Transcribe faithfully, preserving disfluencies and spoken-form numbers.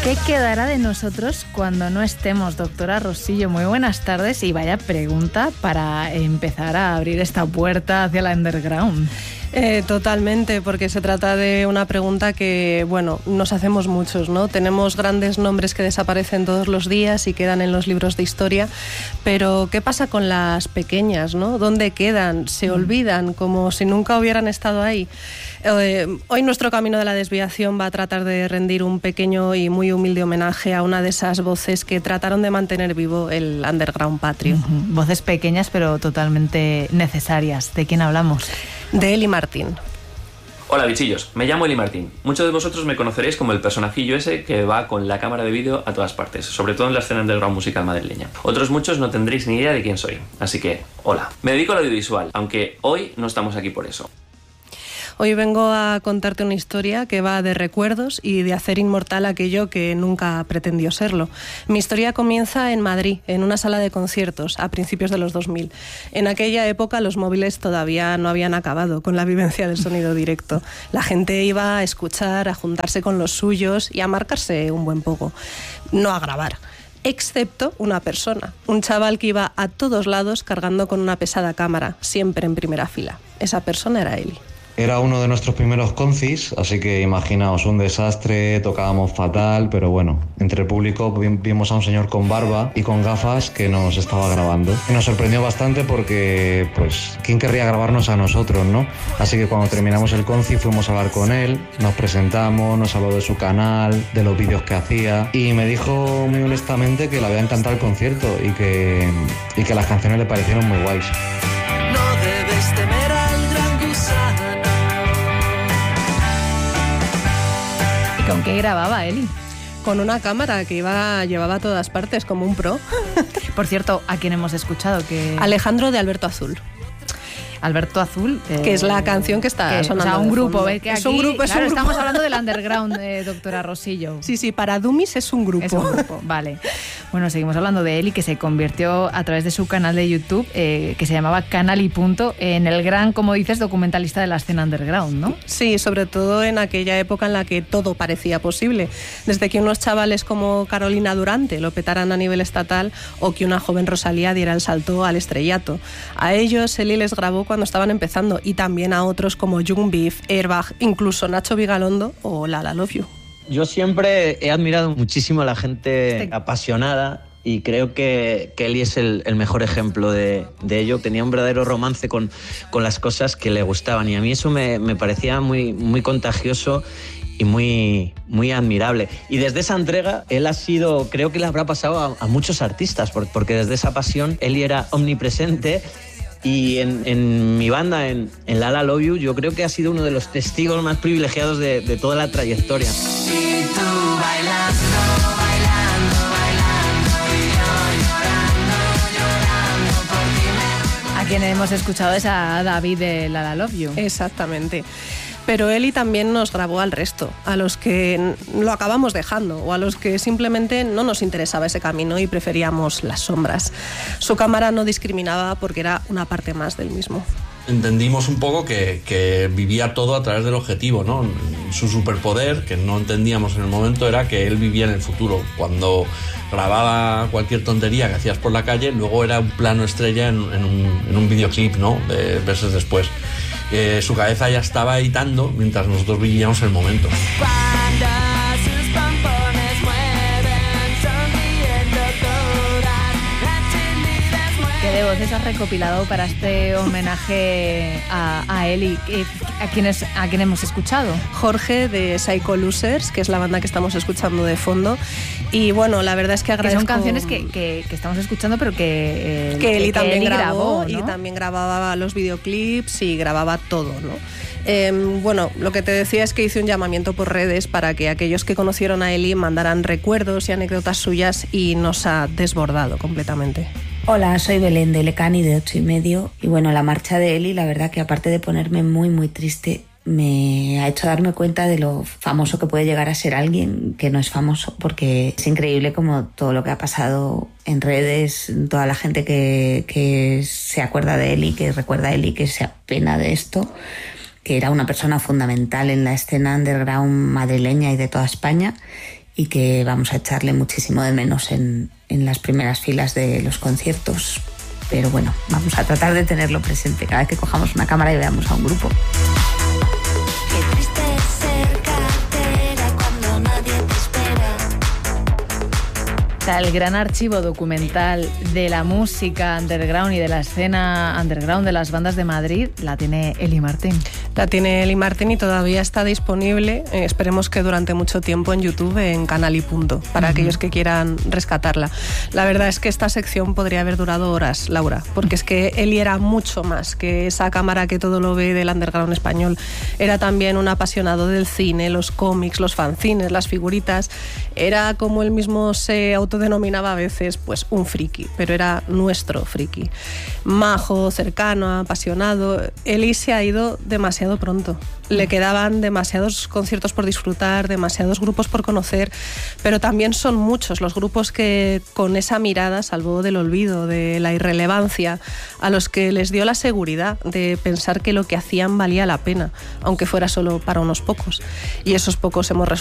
¿Qué quedará de nosotros cuando no estemos, doctora Rosillo? Muy buenas tardes y vaya pregunta para empezar a abrir esta puerta hacia la underground. Eh, totalmente, porque se trata de una pregunta que, bueno, nos hacemos muchos, ¿no? Tenemos grandes nombres que desaparecen todos los días y quedan en los libros de historia, pero ¿qué pasa con las pequeñas, ¿no? ¿Dónde quedan? ¿Se olvidan como si nunca hubieran estado ahí? Eh, hoy nuestro camino de la desviación va a tratar de rendir un pequeño y muy humilde homenaje a una de esas voces que trataron de mantener vivo el underground patrio. Uh-huh. Voces pequeñas pero totalmente necesarias. ¿De quién hablamos? De Eli Martín. Hola bichillos, me llamo Eli Martín. Muchos de vosotros me conoceréis como el personajillo ese que va con la cámara de vídeo a todas partes, sobre todo en la escena underground musical madrileña. Otros muchos no tendréis ni idea de quién soy, así que, hola. Me dedico al audiovisual, aunque hoy no estamos aquí por eso. Hoy vengo a contarte una historia que va de recuerdos y de hacer inmortal aquello que nunca pretendió serlo. Mi historia comienza en Madrid, en una sala de conciertos, a principios de los dos mil. En aquella época los móviles todavía no habían acabado con la vivencia del sonido directo. La gente iba a escuchar, a juntarse con los suyos y a marcarse un buen poco, no a grabar. Excepto una persona, un chaval que iba a todos lados cargando con una pesada cámara, siempre en primera fila. Esa persona era Eli. Era uno de nuestros primeros concis, así que imaginaos, un desastre, tocábamos fatal, pero bueno, entre el público vimos a un señor con barba y con gafas que nos estaba grabando. Y nos sorprendió bastante porque, pues, ¿quién querría grabarnos a nosotros, no? Así que cuando terminamos el conci fuimos a hablar con él, nos presentamos, nos habló de su canal, de los vídeos que hacía y me dijo muy honestamente que le había encantado el concierto y que, y que las canciones le parecieron muy guays. No debes temer al gran gusano. ¿Con qué grababa Eli? Con una cámara que iba, llevaba a todas partes, como un pro. Por cierto, ¿a quién hemos escuchado? Que... Alejandro de Alberto Azul. Alberto Azul, eh, que es la canción que está que, sonando. O sea, un grupo, ¿ves? Que es aquí, un grupo, es claro, un grupo. Estamos hablando del underground, eh, doctora Rosillo. Sí, sí, para Dummies es un grupo. Es un grupo, vale. Bueno, seguimos hablando de Eli, que se convirtió a través de su canal de YouTube, eh, que se llamaba Canal y Punto, en el gran, como dices, documentalista de la escena underground, ¿no? Sí, sobre todo en aquella época en la que todo parecía posible. Desde que unos chavales como Carolina Durante lo petaran a nivel estatal o que una joven Rosalía diera el salto al estrellato. A ellos Eli les grabó cuando estaban empezando y también a otros como Young Beef, Airbag, incluso Nacho Vigalondo o Lala Love You. Yo siempre he admirado muchísimo a la gente este... apasionada y creo que, que Eli es el, el mejor ejemplo de, de ello. Tenía un verdadero romance con, con las cosas que le gustaban y a mí eso me, me parecía muy, muy contagioso y muy, muy admirable. Y desde esa entrega, él ha sido, creo que le habrá pasado a, a muchos artistas, porque desde esa pasión Eli era omnipresente. Y en, en mi banda, en, en Lala Love You, yo creo que ha sido uno de los testigos más privilegiados de, de toda la trayectoria. Y tú bailando, bailando, bailando, y yo llorando, llorando por ti. A quien hemos escuchado es a David de Lala Love You. Exactamente. Pero Eli también nos grabó al resto, a los que lo acabamos dejando o a los que simplemente no nos interesaba ese camino y preferíamos las sombras. Su cámara no discriminaba porque era una parte más del mismo. Entendimos un poco que, que vivía todo a través del objetivo, ¿no? Su superpoder, que no entendíamos en el momento, era que él vivía en el futuro. Cuando grababa cualquier tontería que hacías por la calle, luego era un plano estrella en, en, un, en un videoclip, ¿no? De meses después. Eh, su cabeza ya estaba editando mientras nosotros vivíamos el momento. Cuando sus pompones mueven, sonriendo todas las chilidas mueven. ¿Qué de voces has recopilado para este homenaje a, a Eli? ¿A quiénes a quién hemos escuchado? Jorge de Psycho Losers, que es la banda que estamos escuchando de fondo. Y bueno, la verdad es que agradezco... Que son canciones que, que, que estamos escuchando, pero que... Eh, que Eli que también Eli grabó, grabó, ¿no? Y también grababa los videoclips y grababa todo, ¿no? Eh, bueno, lo que te decía es que hice un llamamiento por redes para que aquellos que conocieron a Eli mandaran recuerdos y anécdotas suyas y nos ha desbordado completamente. Hola, soy Belén de Lecani de ocho y medio y bueno, la marcha de Eli, la verdad que aparte de ponerme muy muy triste, me ha hecho darme cuenta de lo famoso que puede llegar a ser alguien que no es famoso, porque es increíble como todo lo que ha pasado en redes, toda la gente que, que se acuerda de Eli, que recuerda a Eli, que se apena de esto, que era una persona fundamental en la escena underground madrileña y de toda España. y que vamos a echarle muchísimo de menos en, en las primeras filas de los conciertos. Pero bueno, vamos a tratar de tenerlo presente cada vez que cojamos una cámara y veamos a un grupo. Qué triste es ser cartera cuando nadie te espera. El gran archivo documental de la música underground y de la escena underground de las bandas de Madrid la tiene Eli Martín. La tiene Eli Martín y todavía está disponible, eh, esperemos que durante mucho tiempo, en YouTube, en Canal y Punto, para uh-huh. aquellos que quieran rescatarla. La verdad es que esta sección podría haber durado horas, Laura, porque es que Eli era mucho más que esa cámara que todo lo ve del underground español. Era también un apasionado del cine, los cómics, los fanzines, las figuritas. Era, como él mismo se autodenominaba a veces, pues un friki, pero era nuestro friki. Majo, cercano, apasionado. Eli se ha ido demasiado pronto. Le quedaban demasiados conciertos por disfrutar, demasiados grupos por conocer, pero también son muchos los grupos que con esa mirada, salvo del olvido, de la irrelevancia, a los que les dio la seguridad de pensar que lo que hacían valía la pena, aunque fuera solo para unos pocos. Y esos pocos hemos